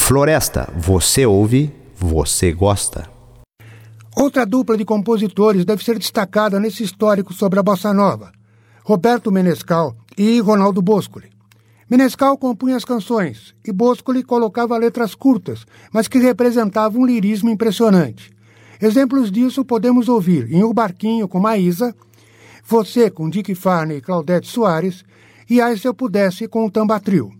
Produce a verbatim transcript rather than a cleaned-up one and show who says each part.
Speaker 1: Floresta, você ouve, você gosta.
Speaker 2: Outra dupla de compositores deve ser destacada nesse histórico sobre a bossa nova: Roberto Menescal e Ronaldo Boscoli. Menescal compunha as canções e Boscoli colocava letras curtas, mas que representavam um lirismo impressionante. Exemplos disso podemos ouvir em O Barquinho com Maísa, Você com Dick Farney e Claudete Soares e Ai Se Eu Pudesse com o Tamba Trio.